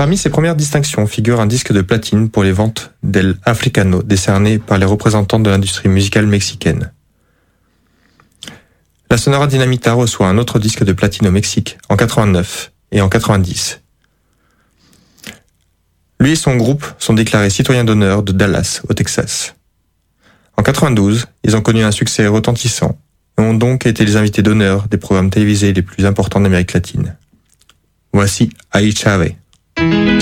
Parmi ses premières distinctions figure un disque de platine pour les ventes d'El Africano décerné par les représentants de l'industrie musicale mexicaine. La Sonora Dinamita reçoit un autre disque de platine au Mexique en 89 et en 90. Lui et son groupe sont déclarés citoyens d'honneur de Dallas, au Texas. En 92, ils ont connu un succès retentissant et ont donc été les invités d'honneur des programmes télévisés les plus importants d'Amérique latine. Voici Ahí Chave.